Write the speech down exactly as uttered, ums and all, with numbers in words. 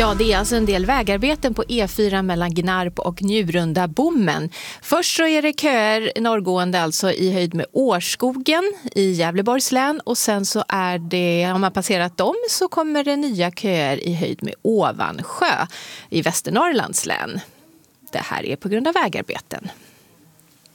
Ja, det är alltså en del vägarbeten på E fyra mellan Gnarp och Njurunda-Bommen. Först så är det köer norrgående, alltså i höjd med Årskogen i Gävleborgs län. Och sen så är det, om man passerat dem så kommer det nya köer i höjd med Ovansjö i Västernorrlands län. Det här är på grund av vägarbeten.